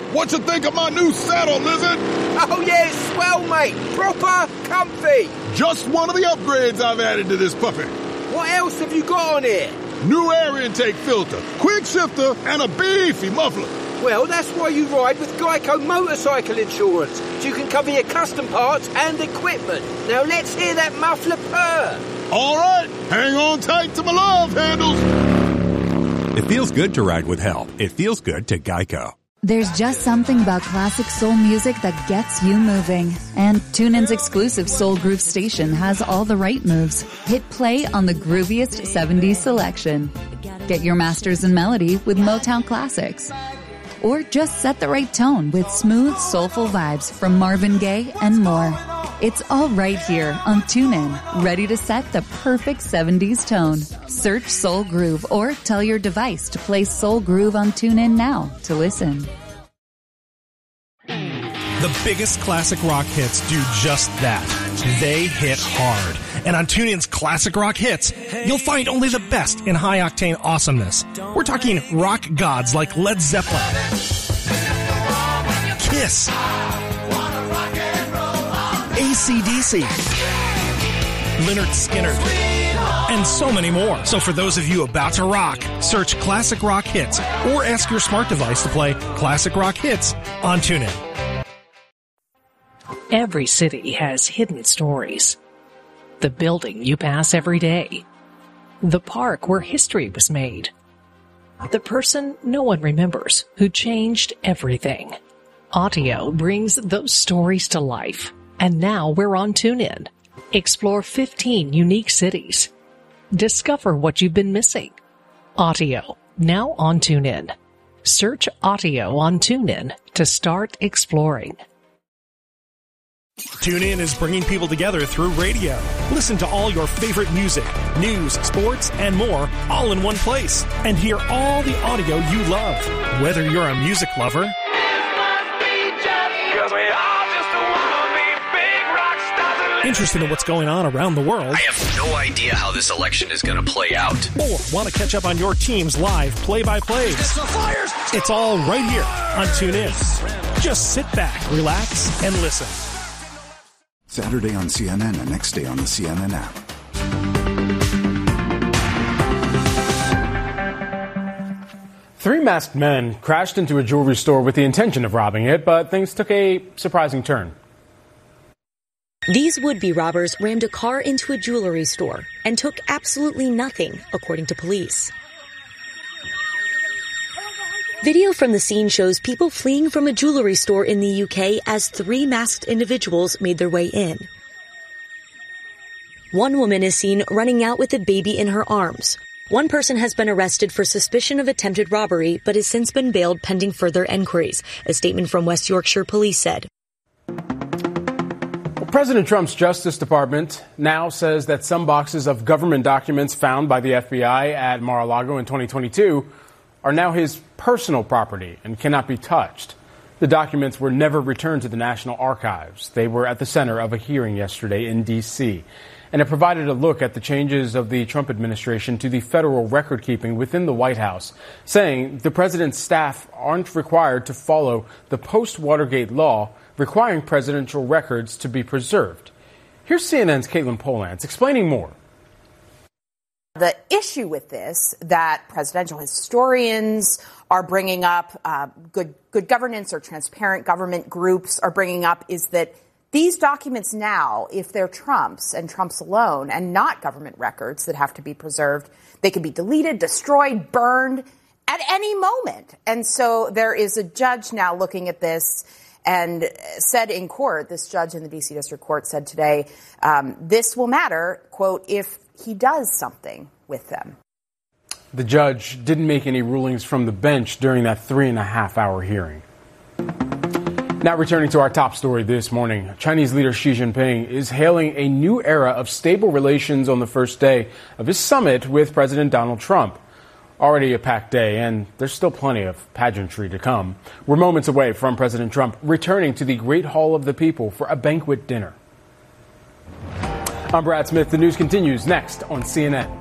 what you think of my new saddle, Lizard? Oh, yeah, it's swell, mate. Proper comfy. Just one of the upgrades I've added to this puppy. What else have you got on here? New air intake filter, quick shifter, and a beefy muffler. Well, that's why you ride with Geico Motorcycle Insurance, so you can cover your custom parts and equipment. Now let's hear that muffler purr. All right, hang on tight to my love handles. It feels good to ride with help. It feels good to Geico. There's just something about classic soul music that gets you moving. And TuneIn's exclusive Soul Groove station has all the right moves. Hit play on the grooviest 70s selection. Get your masters in melody with Motown classics. Or just set the right tone with smooth, soulful vibes from Marvin Gaye and more. It's all right here on TuneIn, ready to set the perfect 70s tone. Search Soul Groove or tell your device to play Soul Groove on TuneIn now to listen. The biggest classic rock hits do just that. They hit hard. And on TuneIn's Classic Rock Hits, you'll find only the best in high-octane awesomeness. We're talking rock gods like Led Zeppelin, Kiss, AC/DC, Lynyrd Skynyrd, and so many more. So for those of you about to rock, search Classic Rock Hits or ask your smart device to play Classic Rock Hits on TuneIn. Every city has hidden stories. The building you pass every day. The park where history was made. The person no one remembers who changed everything. Audio brings those stories to life. And now we're on TuneIn. Explore 15 unique cities. Discover what you've been missing. Audio, now on TuneIn. Search Audio on TuneIn to start exploring. TuneIn is bringing people together through radio. Listen to all your favorite music, news, sports, and more all in one place. And hear all the audio you love. Whether you're a music lover, interested in what's going on around the world, I have no idea how this election is going to play out, or want to catch up on your team's live play-by-plays, it's all right here on TuneIn. Just sit back, relax, and listen. Saturday on CNN and next day on the CNN app. Three masked men crashed into a jewelry store with the intention of robbing it, but things took a surprising turn. These would-be robbers rammed a car into a jewelry store and took absolutely nothing, according to police. Video from the scene shows people fleeing from a jewelry store in the UK as three masked individuals made their way in. One woman is seen running out with a baby in her arms. One person has been arrested for suspicion of attempted robbery, but has since been bailed pending further enquiries, a statement from West Yorkshire Police said. President Trump's Justice Department now says that some boxes of government documents found by the FBI at Mar-a-Lago in 2022 are now his personal property and cannot be touched. The documents were never returned to the National Archives. They were at the center of a hearing yesterday in D.C., and it provided a look at the changes of the Trump administration to the federal record-keeping within the White House, saying the president's staff aren't required to follow the post-Watergate law requiring presidential records to be preserved. Here's CNN's Caitlin Polantz explaining more. The issue with this that presidential historians are bringing up, good governance or transparent government groups are bringing up, is that these documents now, if they're Trump's and Trump's alone and not government records that have to be preserved, they can be deleted, destroyed, burned at any moment. And so there is a judge now looking at this and said in court, this judge in the D.C. District Court said today, this will matter, quote, if he does something with them. The judge didn't make any rulings from the bench during that 3.5-hour hearing. Now returning to our top story this morning, Chinese leader Xi Jinping is hailing a new era of stable relations on the first day of his summit with President Donald Trump. Already a packed day, and there's still plenty of pageantry to come. We're moments away from President Trump returning to the Great Hall of the People for a banquet dinner. I'm Brad Smith. The news continues next on CNN.